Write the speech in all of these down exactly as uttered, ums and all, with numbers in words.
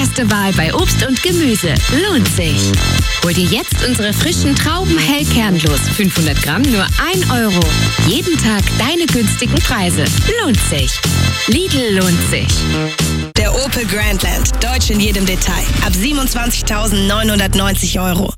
erste Wahl bei Obst und Gemüse. Lohnt sich. Hol dir jetzt unsere frischen Trauben hellkernlos. fünfhundert Gramm nur ein Euro. Jeden Tag deine günstigen Preise. Lohnt sich. Lidl lohnt sich. Der Opel Grandland. Deutsch in jedem Detail. Ab siebenundzwanzigtausendneunhundertneunzig Euro.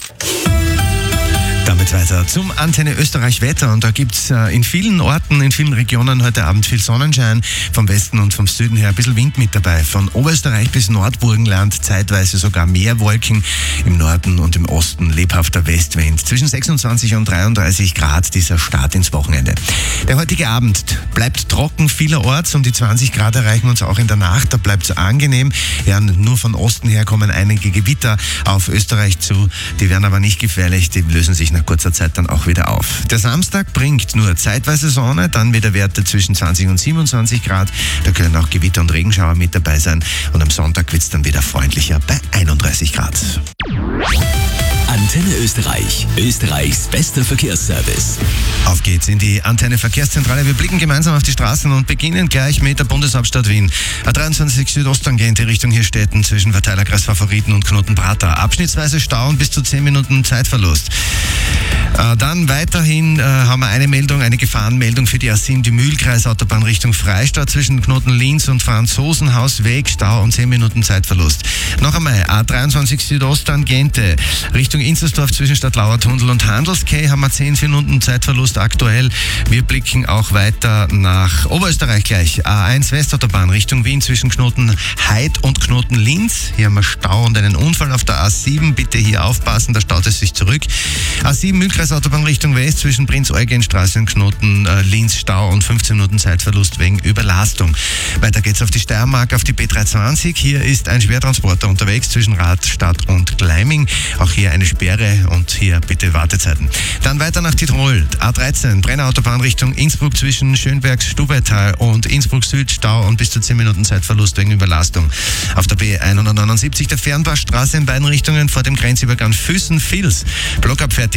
Damit weiter zum Antenne Österreich Wetter. Und da gibt es äh, in vielen Orten, in vielen Regionen heute Abend viel Sonnenschein. Vom Westen und vom Süden her ein bisschen Wind mit dabei. Von Oberösterreich bis Nordburgenland zeitweise sogar mehr Wolken. Im Norden und im Osten lebhafter Westwind. Zwischen sechsundzwanzig und dreiunddreißig Grad dieser Start ins Wochenende. Der heutige Abend bleibt trocken vielerorts. Um die zwanzig Grad erreichen uns auch in der Nacht. Da bleibt es angenehm. Ja, nur von Osten her kommen einige Gewitter auf Österreich zu. Die werden aber nicht gefährlich. Die lösen sich nach kurzer Zeit dann auch wieder auf. Der Samstag bringt nur zeitweise Sonne, dann wieder Werte zwischen zwanzig und siebenundzwanzig Grad. Da können auch Gewitter und Regenschauer mit dabei sein. Und am Sonntag wird es dann wieder freundlicher bei einunddreißig Grad. Antenne Österreich, Österreichs bester Verkehrsservice. Auf geht's in die Antenne Verkehrszentrale. Wir blicken gemeinsam auf die Straßen und beginnen gleich mit der Bundeshauptstadt Wien. A dreiundzwanzig Südosttangente Richtung Hirstetten zwischen Verteilerkreis Favoriten und Knotenprater. Abschnittsweise Stau und bis zu zehn Minuten Zeitverlust. Äh, dann weiterhin äh, haben wir eine Meldung, eine Gefahrenmeldung für die A sieben, die Mühlkreisautobahn Richtung Freistadt zwischen Knoten Linz und Franzosenhausweg. Stau und zehn Minuten Zeitverlust. Noch einmal A dreiundzwanzig Südosttangente Richtung Inzersdorf zwischen Stadtlauertunnel und Handelskay haben wir zehn Minuten Zeitverlust aktuell. Wir blicken auch weiter nach Oberösterreich gleich. A eins Westautobahn Richtung Wien zwischen Knoten Heid und Knoten Linz. Hier haben wir Stau und einen Unfall auf der A sieben. Bitte hier aufpassen, da staut es sich zurück. A sieben Mühlkreisautobahn Richtung West zwischen Prinz-Eugen-Straße und Knoten äh, Linz. Stau und fünfzehn Minuten Zeitverlust wegen Überlastung. Weiter geht's auf die Steiermark auf die B dreihundertzwanzig. Hier ist ein Schwertransporter unterwegs zwischen Radstadt und Gleiming. Auch hier eine Sperre und hier bitte Wartezeiten. Dann weiter nach Tirol. A dreizehn, Brenner-Autobahn Richtung Innsbruck zwischen Schönbergs-Stubaital und Innsbruck Süd. Stau und bis zu zehn Minuten Zeitverlust wegen Überlastung. Auf der B hundertneunundsiebzig der Fernbachstraße in beiden Richtungen vor dem Grenzübergang Füssen-Vils. Blockabfertigung